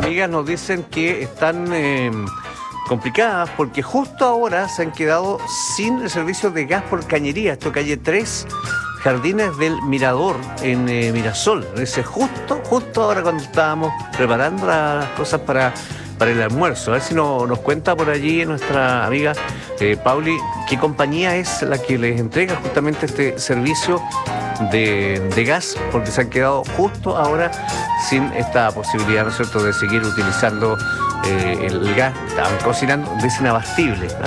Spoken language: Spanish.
amigas nos dicen que están complicadas porque justo ahora se han quedado sin el servicio de gas por cañería. Esto calle 3, Jardines del Mirador, en Mirasol. Dice justo ahora cuando estábamos preparando las cosas para el almuerzo. A ver si nos cuenta por allí nuestra amiga Pauli, qué compañía es la que les entrega justamente este servicio de gas, porque se han quedado justo ahora sin esta posibilidad, ¿no es cierto?, de seguir utilizando el gas. Estaban cocinando, desinabatible.